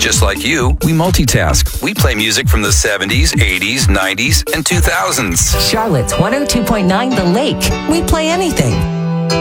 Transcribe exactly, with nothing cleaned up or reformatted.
Just like you, we multitask. We play music from the seventies, eighties, nineties, and two thousands. Charlotte's one oh two point nine The Lake. We play anything.